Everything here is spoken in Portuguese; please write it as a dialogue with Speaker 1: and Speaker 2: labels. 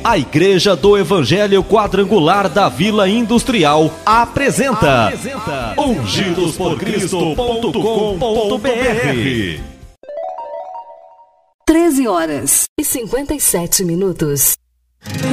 Speaker 1: A Igreja do Evangelho Quadrangular da Vila Industrial apresenta ungidosporcristo.com.br.
Speaker 2: 13h57.